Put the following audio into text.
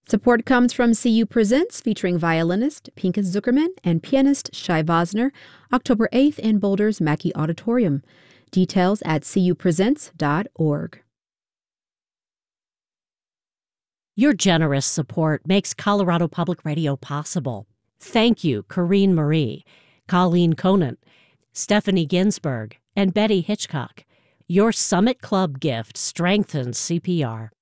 Support comes from CU Presents, featuring violinist Pinkas Zuckerman and pianist Shai Vosner, October 8th in Boulder's Mackey Auditorium. Details at cupresents.org. Your generous support makes Colorado Public Radio possible. Thank you, Corrine Marie, Colleen Conant, Stephanie Ginsberg, and Betty Hitchcock. Your Summit Club gift strengthens CPR.